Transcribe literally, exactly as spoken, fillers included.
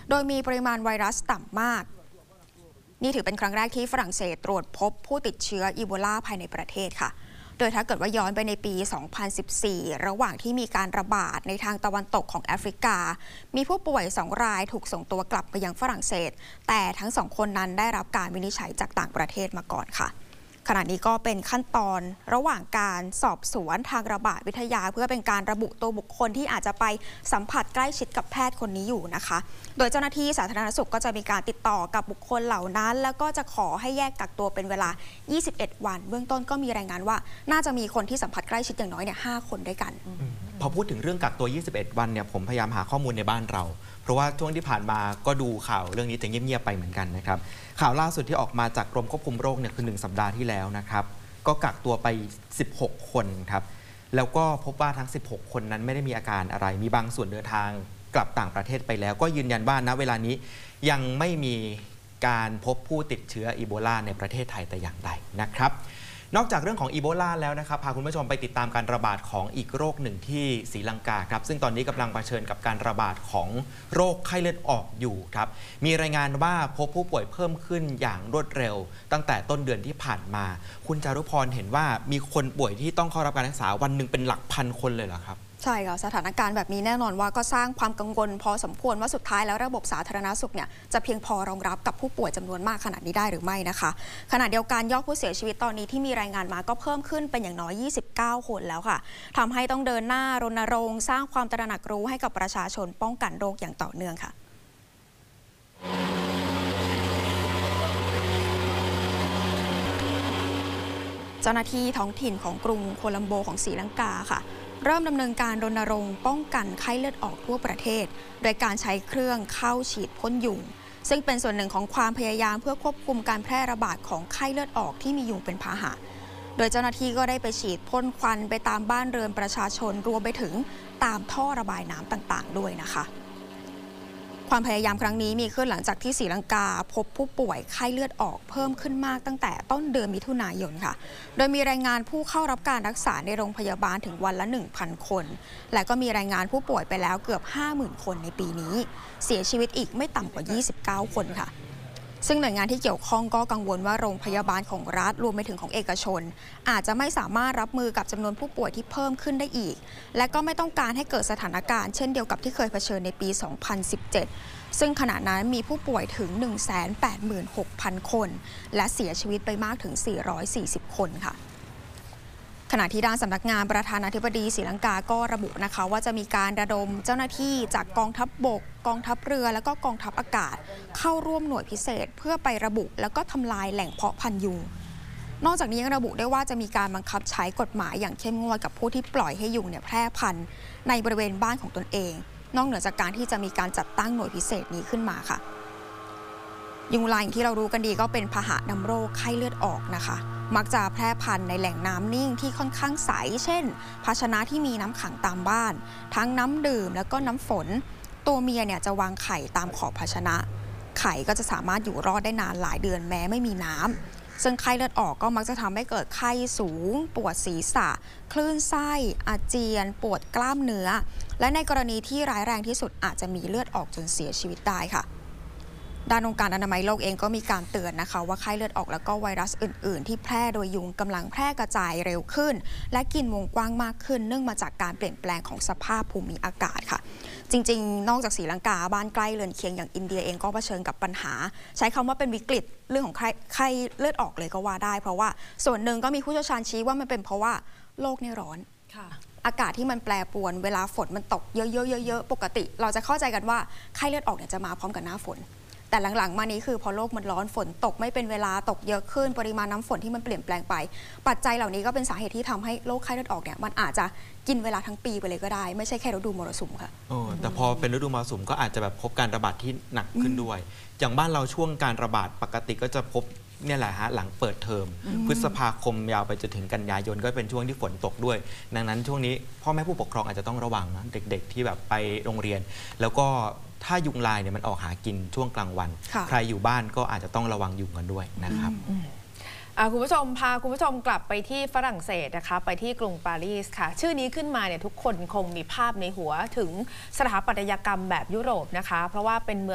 โดยมีปริมาณไวรัสต่ำมากนี่ถือเป็นครั้งแรกที่ฝรั่งเศสตรวจพบผู้ติดเชื้ออีโบลาภายในประเทศค่ะโดยถ้าเกิดว่าย้อนไปในปี สองพันสิบสี่ ระหว่างที่มีการระบาดในทางตะวันตกของแอฟริกามีผู้ป่วยสองรายถูกส่งตัวกลับไปยังฝรั่งเศสแต่ทั้งสองคนนั้นได้รับการวินิจฉัยจากต่างประเทศมาก่อนค่ะขณะนี้ก็เป็นขั้นตอนระหว่างการสอบสวนทางระบาดวิทยาเพื่อเป็นการระบุตัวบุคคลที่อาจจะไปสัมผัสใกล้ชิดกับแพทย์คนนี้อยู่นะคะโดยเจ้าหน้าที่สาธารณสุขก็จะมีการติดต่อกับบุคคลเหล่านั้นแล้วก็จะขอให้แยกกักตัวเป็นเวลายี่สิบเอ็ดวันเบื้องต้นก็มีรายงานว่าน่าจะมีคนที่สัมผัสใกล้ชิดอย่างน้อยเนี่ยห้าคนด้วยกันพอพูดถึงเรื่องกักตัวยี่สิบเอ็ดวันเนี่ยผมพยายามหาข้อมูลในบ้านเราเพราะว่าช่วงที่ผ่านมาก็ดูข่าวเรื่องนี้จะเงียบๆไปเหมือนกันนะครับข่าวล่าสุดที่ออกมาจากกรมควบคุมโรคเนี่ยคือหนึ่งสัปดาห์ที่แล้วนะครับก็กักตัวไปสิบหกคนครับแล้วก็พบว่าทั้งสิบหกคนนั้นไม่ได้มีอาการอะไรมีบางส่วนเดินทางกลับต่างประเทศไปแล้วก็ยืนยันว่าณเวลานี้ยังไม่มีการพบผู้ติดเชื้ออีโบลาในประเทศไทยแต่อย่างใดนะครับนอกจากเรื่องของอีโบลาแล้วนะครับพาคุณผู้ชมไปติดตามการระบาดของอีกโรคหนึ่งที่ศรีลังกาครับซึ่งตอนนี้กำลังเผชิญกับการระบาดของโรคไข้เลือดออกอยู่ครับมีรายงานว่าพบผู้ป่วยเพิ่มขึ้นอย่างรวดเร็วตั้งแต่ต้นเดือนที่ผ่านมาคุณจารุพรเห็นว่ามีคนป่วยที่ต้องเข้ารับการรักษาวันหนึ่งเป็นหลักพันคนเลยเหรอครับใช่ค่ะสถานการณ์แบบนี้แน่นอนว่าก็สร้างความกังวลพอสมควรว่าสุดท้ายแล้วระบบสาธารณสุขเนี่ยจะเพียงพอรองรับกับผู้ป่วยจำนวนมากขนาดนี้ได้หรือไม่นะคะขณะเดียวกันยอดผู้เสียชีวิตตอนนี้ที่มีรายงานมาก็เพิ่มขึ้นเป็นอย่างน้อยยี่สิบเก้าคนแล้วค่ะทำให้ต้องเดินหน้ารณรงค์สร้างความตระหนักรู้ให้กับประชาชนป้องกันโรคอย่างต่อเนื่องค่ะเจ้าหน้าที่ท้องถิ่นของกรุงโคลัมโบของศรีลังกาค่ะเริ่มดำเนินการรณรงค์ป้องกันไข้เลือดออกทั่วประเทศโดยการใช้เครื่องเข้าฉีดพ่นยุงซึ่งเป็นส่วนหนึ่งของความพยายามเพื่อควบคุมการแพร่ระบาดของไข้เลือดออกที่มียุงเป็นพาหะโดยเจ้าหน้าที่ก็ได้ไปฉีดพ่นควันไปตามบ้านเรือนประชาชนรวมไปถึงตามท่อระบายน้ำต่างๆด้วยนะคะความพยายามครั้งนี้มีขึ้นหลังจากที่ศรีลังกาพบผู้ป่วยไข้เลือดออกเพิ่มขึ้นมากตั้งแต่ต้นเดือนมิถุนายนค่ะโดยมีรายงานผู้เข้ารับการรักษาในโรงพยาบาลถึงวันละ หนึ่งพัน คนและก็มีรายงานผู้ป่วยไปแล้วเกือบ ห้าหมื่น คนในปีนี้เสียชีวิตอีกไม่ต่ำกว่ายี่สิบเก้าคนค่ะซึ่งหน่วยงานที่เกี่ยวข้องก็กังวลว่าโรงพยาบาลของรัฐรวมไปถึงของเอกชนอาจจะไม่สามารถรับมือกับจำนวนผู้ป่วยที่เพิ่มขึ้นได้อีกและก็ไม่ต้องการให้เกิดสถานการณ์เช่นเดียวกับที่เคยเผชิญในปี สองพันสิบเจ็ด ซึ่งขณะนั้นมีผู้ป่วยถึง หนึ่งแสนแปดหมื่นหกพัน คนและเสียชีวิตไปมากถึงสี่ร้อยสี่สิบคนค่ะขณะที่ด้านสำนักงานประธานาธิบดีศรีลังกาก็ระบุนะคะว่าจะมีการระดมเจ้าหน้าที่จากกองทัพบกกองทัพเรือและก็กองทัพอากาศเข้าร่วมหน่วยพิเศษเพื่อไประบุแล้วก็ทำลายแหล่งเพาะพันธุ์ยุงนอกจากนี้ยังระบุได้ว่าจะมีการบังคับใช้กฎหมายอย่างเข้มงวดกับผู้ที่ปล่อยให้ยุงเนี่ยแพร่พันธุ์ในบริเวณบ้านของตนเองนอกเหนือจากการที่จะมีการจัดตั้งหน่วยพิเศษนี้ขึ้นมาค่ะยุงลายอย่างที่เรารู้กันดีก็เป็นพาหะนำโรคไข้เลือดออกนะคะมักจะแพร่พันธุ์ในแหล่งน้ำนิ่งที่ค่อนข้างใสเช่นภาชนะที่มีน้ำขังตามบ้านทั้งน้ำดื่มแล้วก็น้ำฝนตัวเมียเนี่ยจะวางไข่ตามขอบภาชนะไข่ก็จะสามารถอยู่รอดได้นานหลายเดือนแม้ไม่มีน้ำซึ่งไข้เลือดออกก็มักจะทำให้เกิดไข้สูงปวดศีรษะคลื่นไส้อาเจียนปวดกล้ามเนื้อและในกรณีที่ร้ายแรงที่สุดอาจจะมีเลือดออกจนเสียชีวิตได้ค่ะด้านองค์การอนามัยโลกเองก็มีการเตือนนะคะว่าไข้เลือดออกแล้วก็ไวรัสอื่นๆที่แพร่โดยยุงกำลังแพร่กระจายเร็วขึ้นและกินวงกว้างมากขึ้นเนื่องมาจากการเปลี่ยนแปลงของสภาพภูมิอากาศค่ะจริงๆนอกจากศรีลังกาบ้านใกล้เรือนเคียงอย่างอินเดียเองก็เผชิญกับปัญหาใช้คำว่าเป็นวิกฤตเรื่องของไข้เลือดออกเลยก็ว่าได้เพราะว่าส่วนหนึ่งก็มีผู้เชี่ยวชาญชี้ว่ามันเป็นเพราะว่าโลกนี่ร้อนอากาศที่มันแปรปรวนเวลาฝนมันตกเยอะๆๆปกติเราจะเข้าใจกันว่าไข้เลือดออกเนี่ยจะมาพร้อมกับหน้าฝนแต่หลังๆมานี้คือพอโลกมันร้อนฝนตกไม่เป็นเวลาตกเยอะขึ้นปริมาณน้ำฝนที่มันเปลี่ยนแปลงไปปัจจัยเหล่านี้ก็เป็นสาเหตุที่ทำให้โรคไข้เลือดออกเนี่ยมันอาจจะกินเวลาทั้งปีไปเลยก็ได้ไม่ใช่แค่ฤดูมรสุมค่ะโอ้แต่พอเป็นฤดูมรสุมก็อาจจะแบบพบการระบาดที่หนักขึ้นด้วยอย่างบ้านเราช่วงการระบาดปกติก็จะพบเนี่ยแหละฮะหลังเปิดเทอมพฤษภาคมยาวไปจนถึงกันยายนก็เป็นช่วงที่ฝนตกด้วยดังนั้นช่วงนี้พ่อแม่ผู้ปกครองอาจจะต้องระวังนะเด็กๆที่แบบไปโรงเรียนแล้วก็ถ้ายุงลายเนี่ยมันออกหากินช่วงกลางวันใครอยู่บ้านก็อาจจะต้องระวังยุงกันด้วยนะครับคุณผู้ชมพาคุณผู้ชมกลับไปที่ฝรั่งเศสนะคะไปที่กรุงปารีสค่ะชื่อนี้ขึ้นมาเนี่ยทุกคนคงมีภาพในหัวถึงสถาปัตยกรรมแบบยุโรปนะคะเพราะว่าเป็นเมือง